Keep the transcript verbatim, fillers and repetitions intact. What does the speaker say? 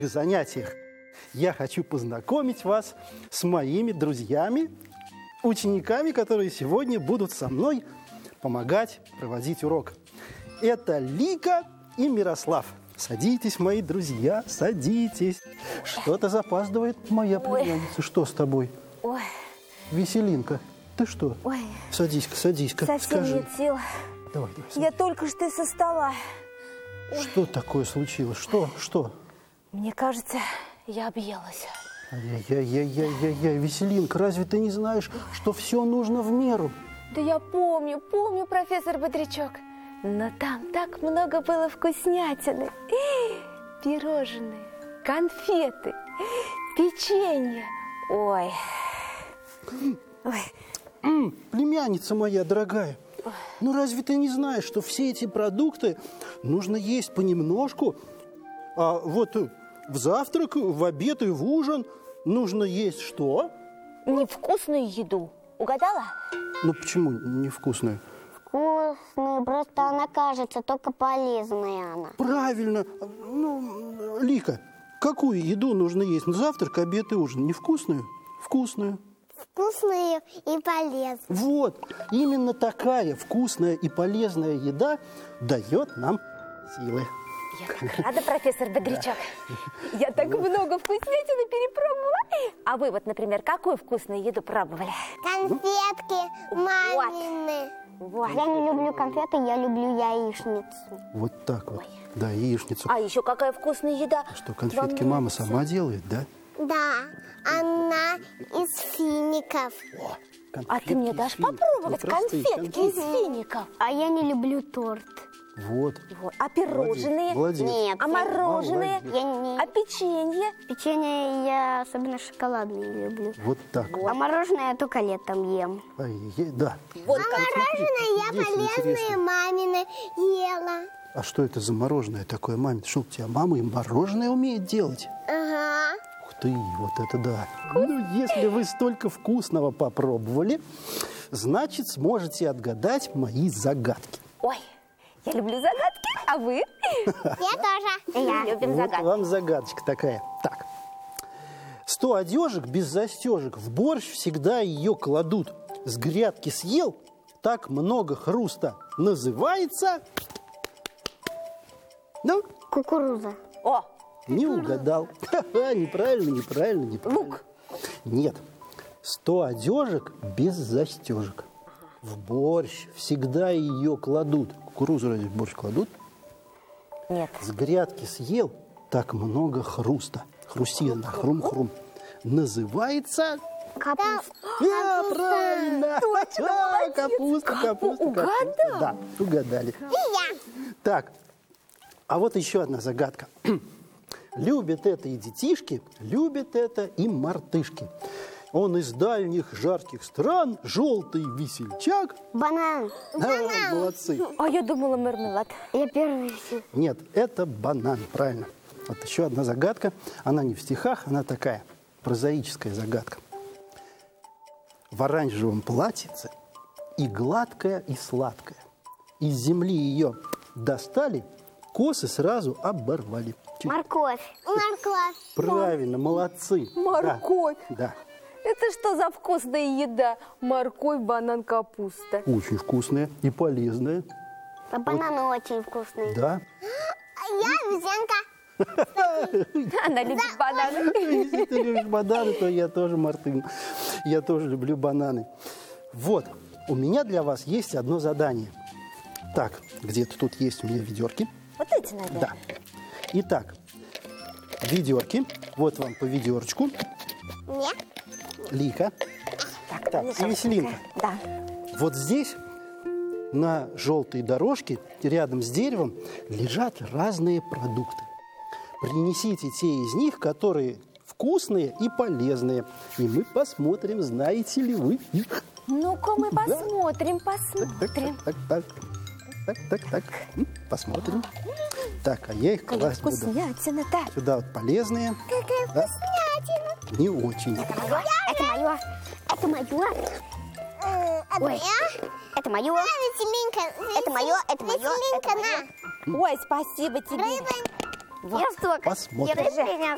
занятиях я хочу познакомить вас с моими друзьями, учениками, которые сегодня будут со мной помогать проводить урок. Это Лика и Мирослав. Садитесь, мои друзья, садитесь. Что-то запаздывает моя племянница. Что с тобой? Ой. Веселинка, ты что? Ой. Садись-ка, садись-ка. Совсем Скажи. нет сил. Давай, давай. Садись. Я только что со стола. Что такое случилось? Что? Что? Мне кажется, я объелась. Ай-яй-яй-яй-яй-яй, Веселинка, разве ты не знаешь, что все нужно в меру? Да я помню, помню, профессор Бодрячок. Но там так много было вкуснятины. Пирожные, конфеты, печенье. Ой. Ой. М, племянница моя дорогая, ну разве ты не знаешь, что все эти продукты нужно есть понемножку, а вот в завтрак, в обед и в ужин нужно есть что? Невкусную еду. Угадала? Ну почему невкусную? Вкусная, просто она кажется, только полезная она. Правильно. Ну, Лика, какую еду нужно есть на завтрак, обед и ужин? Невкусную? Вкусную. Вкусную и полезную. Вот, именно такая вкусная и полезная еда дает нам силы. Я так рада, профессор Бодрячок. Я так много вкуснятины перепробовала. А вы вот, например, какую вкусную еду пробовали? Конфетки, мамины. Вот. Я не люблю конфеты, я люблю яичницу. Вот так вот. Да, яичницу. А еще какая вкусная еда? Что, конфетки мама сама делает, да? Да, она из фиников. О, А ты мне дашь финики. попробовать Вот простые конфетки из фиников? А я не люблю торт. Вот. Вот. А пирожные? Молодец. Нет. А мороженое? Молодец. Я не... А печенье? Печенье я особенно шоколадное люблю. Вот так вот. А мороженое я только летом ем. Ай, е- да. Вот А конфетки. мороженое я Здесь полезное интересно. мамины ела. А что это за мороженое такое, маме? Что у тебя мама и мороженое умеет делать? Ага. Ух ты, вот это да. Ну, если вы столько вкусного попробовали, значит, сможете отгадать мои загадки. Ой, я люблю загадки, а вы? Я тоже. Мы любим Вот загадки. вам загадочка такая. Так. Сто одежек без застежек, в борщ всегда ее кладут. С грядки съел, так много хруста. Называется... Ну, Кукуруза. О, не угадал. Ха-ха, неправильно, неправильно, неправильно. лук. Нет. Сто одежек без застежек. В борщ всегда ее кладут. Кукурузу разве в борщ кладут? Нет. С грядки съел, так много хруста. Хрустина, хрум-хрум. Называется... Капуста. А, правильно! Точно, А, молодец. Капуста, капуста, Угадал? капуста. Да, угадали. И я. Так, а вот еще одна загадка. Любят это и детишки, любят это и мартышки. Он из дальних жарких стран, желтый весельчак. Банан. А, молодцы. А я думала мармелад. Я первый. Нет, это банан, правильно. Вот еще одна загадка. Она не в стихах, она такая прозаическая загадка. В оранжевом платьице и гладкая, и сладкая. Из земли ее достали, косы сразу оборвали. Чуть- Морковь. Морковь. Правильно, молодцы. Морковь. Да, да. Это что за вкусная еда? Морковь, банан, капуста. Очень вкусная и полезная. А бананы очень вкусные. Да. А я овсянка. Она любит бананы. Если ты любишь бананы, то я тоже мартын. Я тоже люблю бананы. Вот, у меня для вас есть одно задание. Так, где-то тут есть у меня ведерки. Вот эти, наверное. Да. Итак, ведерки. Вот вам по ведерочку. Нет. Лика. Так, Так, лежат. и Веселинка. Да. Вот здесь на желтой дорожке рядом с деревом лежат разные продукты. Принесите те из них, которые вкусные и полезные. И мы посмотрим, знаете ли вы их. Ну-ка мы Да. посмотрим, Так, посмотрим. так, так, так, так, так. М, Посмотрим. Так, а я их Какая класть буду. вкуснятина-то. Сюда вот полезные. Какая Да. вкуснятина. Не очень. Это мое. Это мое. Это Ой. я. Это мое. А, Веселинка. Это мое, это мое, Веселинка, это мое. на. Ой, спасибо тебе. Рыба. Вот. Я столько. Посмотрим. Я даже